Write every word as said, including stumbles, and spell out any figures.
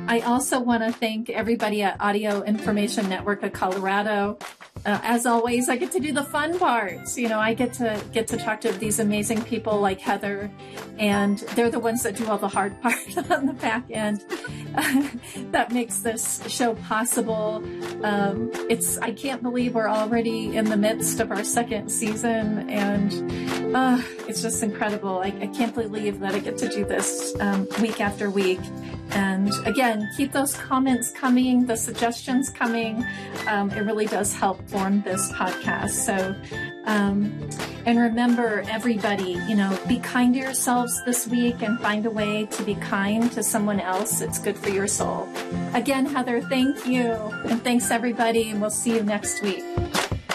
I also want to thank everybody at Audio Information Network of Colorado. Uh, as always, I get to do the fun parts. You know, I get to get to talk to these amazing people like Heather, and they're the ones that do all the hard part on the back end. That makes this show possible. Um, it's I can't believe we're already in the midst of our second season, and uh, it's just incredible. I, I can't believe that I get to do this um, week after week. And again, keep those comments coming, the suggestions coming. Um, it really does help form this podcast. So, um, and remember, everybody, you know, be kind to yourselves this week and find a way to be kind to someone else. It's good for your soul. Again, Heather, thank you. And thanks, everybody. And we'll see you next week.